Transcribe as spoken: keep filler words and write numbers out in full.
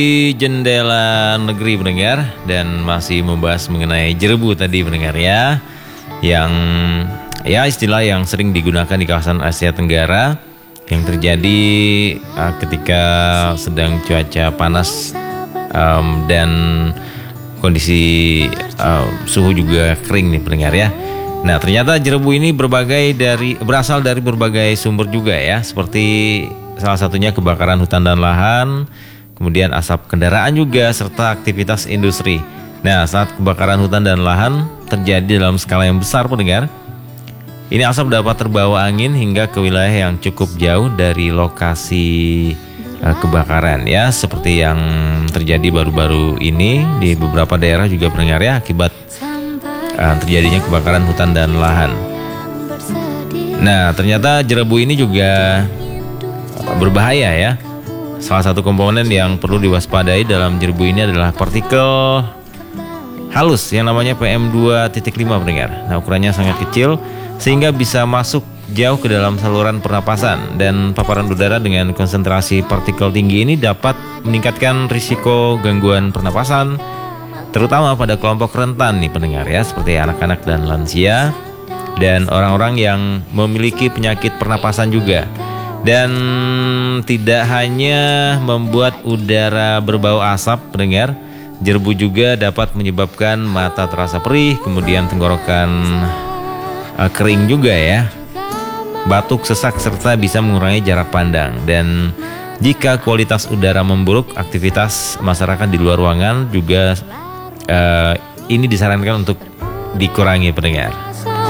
Di Jendela Negeri pendengar, dan masih membahas mengenai jerebu tadi pendengar ya, yang ya istilah yang sering digunakan di kawasan Asia Tenggara yang terjadi uh, ketika sedang cuaca panas um, dan kondisi uh, suhu juga kering nih pendengar ya. Nah, ternyata jerebu ini berbagai dari berasal dari berbagai sumber juga ya, seperti salah satunya kebakaran hutan dan lahan, kemudian asap kendaraan juga, serta aktivitas industri. Nah, saat kebakaran hutan dan lahan terjadi dalam skala yang besar pendengar, ini asap dapat terbawa angin hingga ke wilayah yang cukup jauh dari lokasi uh, kebakaran ya, seperti yang terjadi baru-baru ini di beberapa daerah juga pendengar ya, akibat uh, terjadinya kebakaran hutan dan lahan. Nah, ternyata jerebu ini juga uh, berbahaya ya. Salah satu komponen yang perlu diwaspadai dalam jerebu ini adalah partikel halus yang namanya P M dua titik lima pendengar. Nah, ukurannya sangat kecil sehingga bisa masuk jauh ke dalam saluran pernapasan, dan paparan udara dengan konsentrasi partikel tinggi ini dapat meningkatkan risiko gangguan pernapasan, terutama pada kelompok rentan nih pendengar ya, seperti anak-anak dan lansia dan orang-orang yang memiliki penyakit pernapasan juga. Dan tidak hanya membuat udara berbau asap pendengar, jerebu juga dapat menyebabkan mata terasa perih, kemudian tenggorokan uh, kering juga ya, batuk, sesak, serta bisa mengurangi jarak pandang. Dan jika kualitas udara memburuk, aktivitas masyarakat di luar ruangan juga uh, ini disarankan untuk dikurangi pendengar.